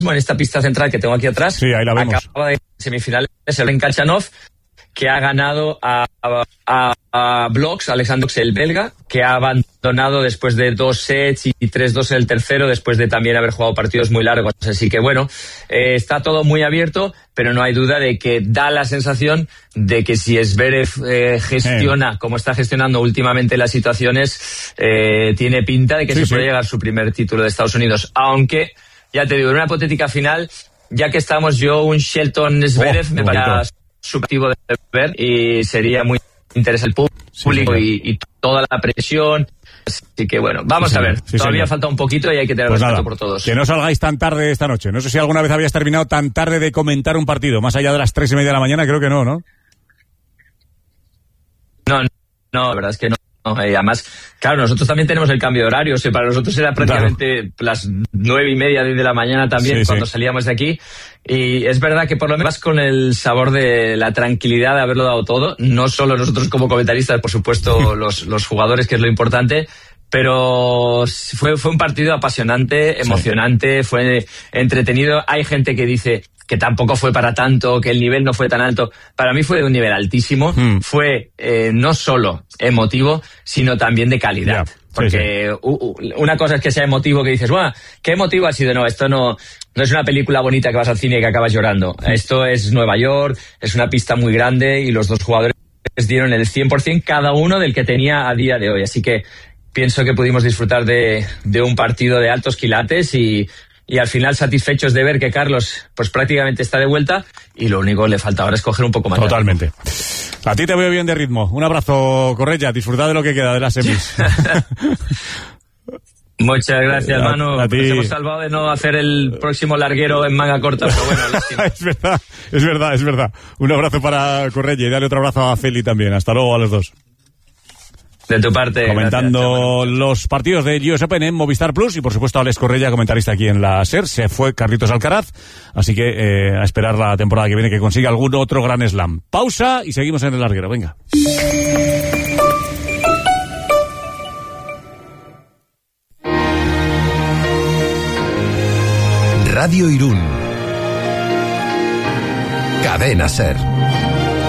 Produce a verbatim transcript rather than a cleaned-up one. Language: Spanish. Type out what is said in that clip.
en esta pista central que tengo aquí atrás. Sí, ahí la vemos. Acaba de semifinales el Ben Kachanov, que ha ganado a, a, a Bloks, Alexander Bloks, el belga, que ha abandonado después de dos sets y tres dos en el tercero, después de también haber jugado partidos muy largos. Así que bueno, eh, está todo muy abierto, pero no hay duda de que da la sensación de que si Zverev eh, gestiona, eh. como está gestionando últimamente las situaciones, eh, tiene pinta de que sí, se sí. puede llegar su primer título de Estados Unidos. Aunque, ya te digo, en una hipotética final, ya que estamos, yo un Shelton Zverev oh, me parece subjetivo de ver y sería muy interesante el público sí, y, y toda la presión. Así que bueno, vamos sí, a ver. Sí, todavía señor. falta un poquito y hay que tener pues respeto nada, por todos. Que no salgáis tan tarde esta noche. No sé si alguna vez habías terminado tan tarde de comentar un partido, más allá de las tres y media de la mañana, creo que no, ¿no? No, no, la verdad es que no. No, y además, claro, nosotros también tenemos el cambio de horario, o sea, para nosotros era prácticamente claro. las nueve y media, diez de la mañana también sí, cuando sí. salíamos de aquí, y es verdad que por lo menos con el sabor de la tranquilidad de haberlo dado todo, no solo nosotros como comentaristas, por supuesto los, los jugadores, que es lo importante, pero fue, fue un partido apasionante, emocionante, sí. fue entretenido. Hay gente que dice que tampoco fue para tanto, que el nivel no fue tan alto. Para mí fue de un nivel altísimo. Mm. Fue eh, no solo emotivo, sino también de calidad. Yeah. Porque sí, sí. Uh, uh, una cosa es que sea emotivo, que dices, ¡guau! ¿Qué emotivo ha sido? No, esto no, no es una película bonita que vas al cine y que acabas llorando. Mm. Esto es Nueva York, es una pista muy grande y los dos jugadores dieron el cien por ciento cada uno del que tenía a día de hoy. Así que pienso que pudimos disfrutar de, de un partido de altos quilates y, y al final satisfechos de ver que Carlos pues prácticamente está de vuelta y lo único que le falta ahora es coger un poco más. Totalmente. A ti te veo bien de ritmo. Un abrazo, Correia. Disfrutad de lo que queda de las semis. Muchas gracias, Manu. A, a ti. Nos hemos salvado de no hacer el próximo larguero en manga corta, pero bueno, lástima. Es verdad, es verdad, es verdad. Un abrazo para Correia y dale otro abrazo a Feli también. Hasta luego a los dos. De tu parte. Comentando gracias, los partidos de U S Open en Movistar Plus y por supuesto Alex Correia, comentarista aquí en la SER. Se fue Carlitos Alcaraz, así que eh, a esperar la temporada que viene que consiga algún otro gran slam. Pausa y seguimos en el larguero, venga. Radio Irún. Cadena SER.